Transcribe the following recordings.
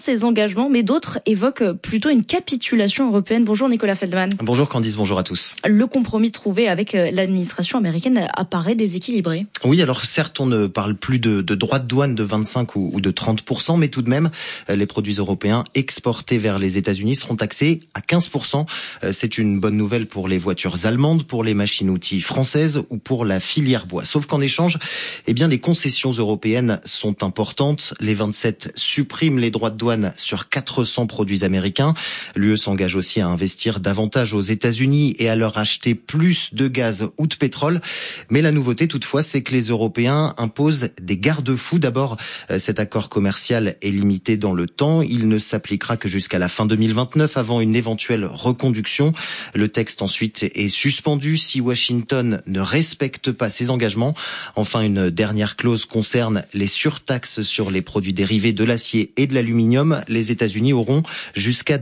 ses engagements, mais d'autres évoquent plutôt une capitulation européenne. Bonjour Nicolas Feldman. Bonjour Candice, bonjour à tous. Le compromis trouvé avec l'administration américaine apparaît déséquilibré. Oui, alors certes, on ne parle plus de droits de douane de 25 ou de 30%, mais tout de même, les produits européens exportés vers les États-Unis seront taxés à 15%. C'est une bonne nouvelle pour les voitures allemandes, pour les machines-outils françaises ou pour la filière bois. Sauf qu'en échange, les concessions européennes sont importantes. Les 27 suppriment les droits de douane sur 400 produits américains. L'UE s'engage aussi à investir davantage aux États-Unis et à leur acheter plus de gaz ou de pétrole. Mais la nouveauté toutefois, c'est que les Européens imposent des garde-fous. D'abord, cet accord commercial est limité dans le temps. Il ne s'appliquera que jusqu'à la fin 2029 avant une éventuelle reconduction. Le texte ensuite est suspendu si Washington ne respecte pas ses engagements. Enfin, une dernière clause concerne les surtaxes sur les produits dérivés de l'acier et de l'aluminium. Les États-Unis auront jusqu'à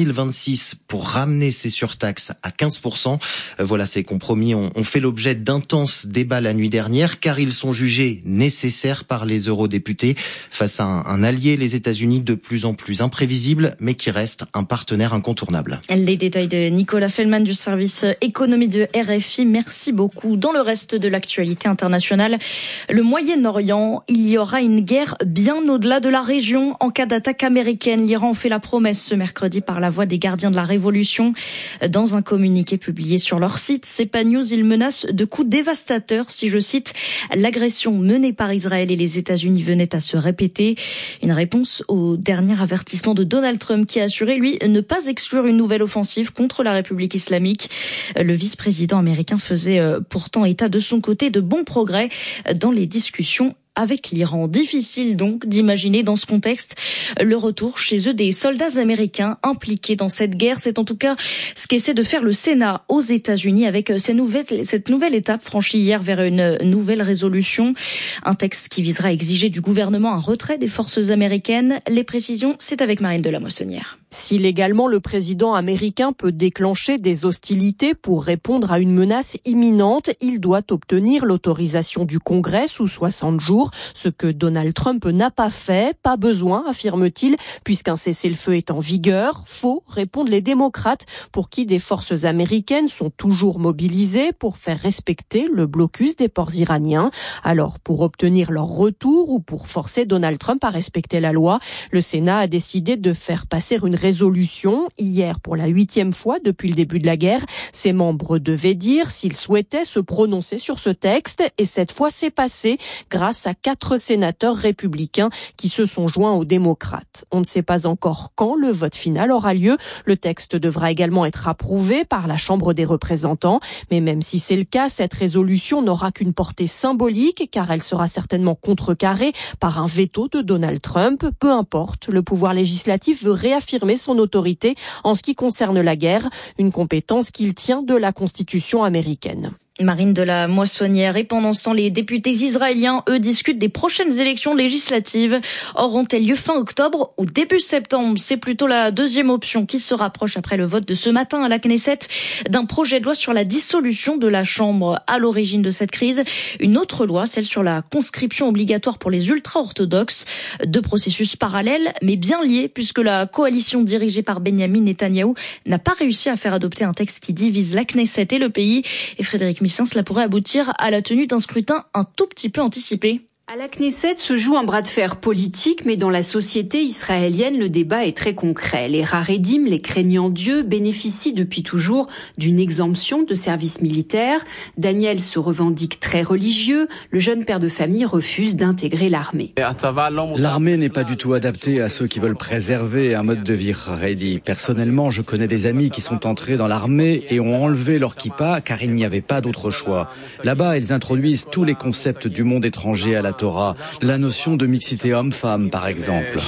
2026 pour ramener ces surtaxes à 15%. Voilà, ces compromis ont fait l'objet d'intenses débats la nuit dernière car ils sont jugés nécessaires par les eurodéputés face à un allié, les États-Unis, de plus en plus imprévisible mais qui reste un partenaire incontournable. Les détails de Nicolas Feldman du service économie de RFI. Merci beaucoup. Dans le reste de l'actualité internationale, le Moyen-Orient, il y aura une guerre bien au-delà de la région en cas d'attaque américaine. L'Iran fait la promesse ce mercredi par la voix des gardiens de la révolution. Dans un communiqué publié sur leur site, CNews, ils menacent de coups dévastateurs si, je cite, l'agression menée par Israël et les États-Unis venait à se répéter. Une réponse au dernier avertissement de Donald Trump qui a assuré, lui, ne pas exclure une nouvelle offensive contre la République islamique. Le vice-président américain faisait pourtant état de son côté de bons progrès dans les discussions avec l'Iran. Difficile donc d'imaginer dans ce contexte le retour chez eux des soldats américains impliqués dans cette guerre. C'est en tout cas ce qu'essaie de faire le Sénat aux États-Unis avec cette nouvelle étape franchie hier vers une nouvelle résolution. Un texte qui visera à exiger du gouvernement un retrait des forces américaines. Les précisions, c'est avec Marine de la Moissonnière. Si légalement le président américain peut déclencher des hostilités pour répondre à une menace imminente, il doit obtenir l'autorisation du Congrès sous 60 jours, ce que Donald Trump n'a pas fait. Pas besoin, affirme-t-il, puisqu'un cessez-le-feu est en vigueur. Faux, répondent les démocrates, pour qui des forces américaines sont toujours mobilisées pour faire respecter le blocus des ports iraniens. Alors, pour obtenir leur retour ou pour forcer Donald Trump à respecter la loi, le Sénat a décidé de faire passer une résolution. Hier, pour la 8e fois depuis le début de la guerre, ses membres devaient dire s'ils souhaitaient se prononcer sur ce texte. Et cette fois, c'est passé grâce à 4 sénateurs républicains qui se sont joints aux démocrates. On ne sait pas encore quand le vote final aura lieu. Le texte devra également être approuvé par la Chambre des représentants. Mais même si c'est le cas, cette résolution n'aura qu'une portée symbolique car elle sera certainement contrecarrée par un veto de Donald Trump. Peu importe, le pouvoir législatif veut réaffirmer son autorité en ce qui concerne la guerre, une compétence qu'il tient de la Constitution américaine. Marine de la Moissonnière. Et pendant ce temps, les députés israéliens, eux, discutent des prochaines élections législatives. Auront-elles lieu fin octobre ou début septembre? C'est plutôt la deuxième option qui se rapproche après le vote de ce matin à la Knesset d'un projet de loi sur la dissolution de la Chambre. À l'origine de cette crise, une autre loi, celle sur la conscription obligatoire pour les ultra-orthodoxes. 2 processus parallèles, mais bien liés, puisque la coalition dirigée par Benyamin Netanyahou n'a pas réussi à faire adopter un texte qui divise la Knesset et le pays. Et Frédéric cela pourrait aboutir à la tenue d'un scrutin un tout petit peu anticipé. À la Knesset se joue un bras de fer politique, mais dans la société israélienne, le débat est très concret. Les Haredim, les craignants Dieu, bénéficient depuis toujours d'une exemption de service militaire. Daniel se revendique très religieux. Le jeune père de famille refuse d'intégrer l'armée. L'armée n'est pas du tout adaptée à ceux qui veulent préserver un mode de vie Haredi. Personnellement, je connais des amis qui sont entrés dans l'armée et ont enlevé leur kippa car il n'y avait pas d'autre choix. Là-bas, ils introduisent tous les concepts du monde étranger à la Torah, la notion de mixité homme-femme par exemple.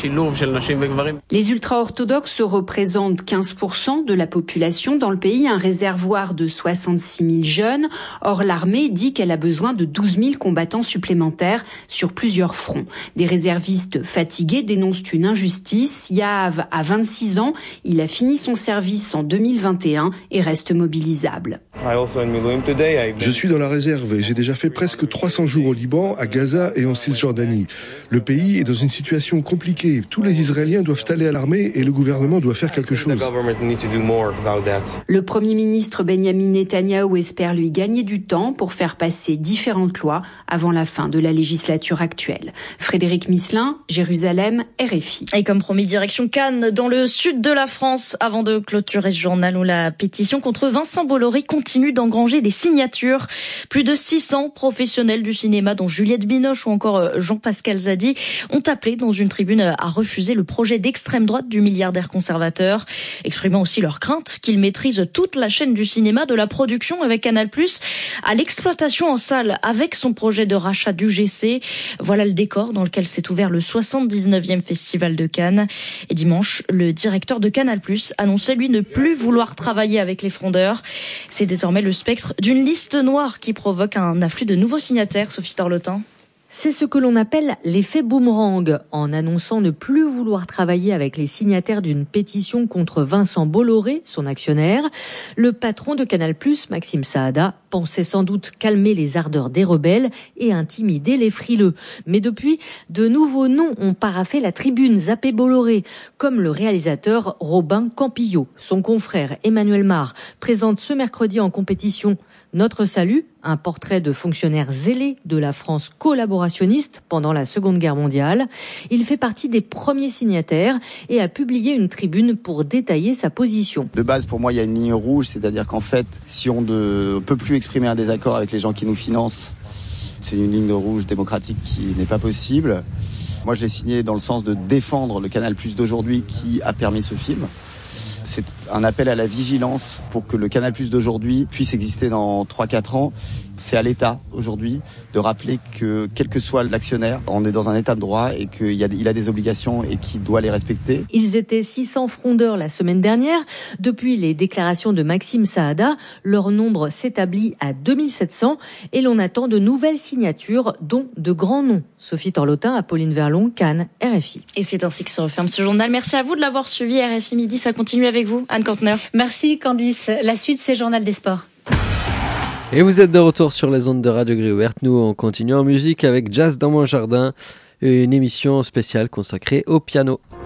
Les ultra-orthodoxes représentent 15% de la population dans le pays, un réservoir de 66 000 jeunes. Or, l'armée dit qu'elle a besoin de 12 000 combattants supplémentaires sur plusieurs fronts. Des réservistes fatigués dénoncent une injustice. Yahav a 26 ans, il a fini son service en 2021 et reste mobilisable. Je suis dans la réserve et j'ai déjà fait presque 300 jours au Liban, à Gaza et en Cisjordanie. Le pays est dans une situation compliquée. Tous les Israéliens doivent aller à l'armée et le gouvernement doit faire quelque chose. Le Premier ministre Benjamin Netanyahou espère lui gagner du temps pour faire passer différentes lois avant la fin de la législature actuelle. Frédéric Misselin, Jérusalem, RFI. Et comme promis, direction Cannes, dans le sud de la France, avant de clôturer ce journal où la pétition contre Vincent Bolloré continue d'engranger des signatures. Plus de 600 professionnels du cinéma, dont Juliette Binoche ou encore Jean-Pascal Zadi, ont appelé dans une tribune à refuser le projet d'extrême droite du milliardaire conservateur, exprimant aussi leur crainte qu'il maîtrise toute la chaîne du cinéma, de la production avec Canal+, à l'exploitation en salle avec son projet de rachat d'UGC. Voilà le décor dans lequel s'est ouvert le 79e Festival de Cannes. Et dimanche, le directeur de Canal+ annonçait lui ne plus vouloir travailler avec les frondeurs. C'est désormais le spectre d'une liste noire qui provoque un afflux de nouveaux signataires, Sophie Torlotin. C'est ce que l'on appelle l'effet boomerang. En annonçant ne plus vouloir travailler avec les signataires d'une pétition contre Vincent Bolloré, son actionnaire, le patron de Canal+, Maxime Saada, pensait sans doute calmer les ardeurs des rebelles et intimider les frileux. Mais depuis, de nouveaux noms ont paraphé la tribune zappé Bolloré, comme le réalisateur Robin Campillo. Son confrère Emmanuel Mar présente ce mercredi en compétition Notre Salut, un portrait de fonctionnaire zélé de la France collaborationniste pendant la Seconde Guerre mondiale. Il fait partie des premiers signataires et a publié une tribune pour détailler sa position. De base, pour moi, il y a une ligne rouge, c'est-à-dire qu'en fait, si on ne peut plus exprimer un désaccord avec les gens qui nous financent, c'est une ligne rouge démocratique qui n'est pas possible. Moi, je l'ai signé dans le sens de défendre le Canal+ d'aujourd'hui qui a permis ce film. C'est un appel à la vigilance pour que le Canal+ d'aujourd'hui puisse exister dans 3-4 ans. C'est à l'État aujourd'hui de rappeler que quel que soit l'actionnaire, on est dans un état de droit et qu'il a des obligations et qu'il doit les respecter. Ils étaient 600 frondeurs la semaine dernière. Depuis les déclarations de Maxime Saada, leur nombre s'établit à 2700 et l'on attend de nouvelles signatures, dont de grands noms. Sophie Torlotin, Apolline Verlon, Cannes, RFI. Et c'est ainsi que se referme ce journal. Merci à vous de l'avoir suivi. RFI Midi, ça continue avec vous, Anne Kantner. Merci Candice. La suite, c'est Journal des Sports. Et vous êtes de retour sur les ondes de Radio Gris Ouverte. Nous, on continue en musique avec Jazz dans mon jardin, une émission spéciale consacrée au piano.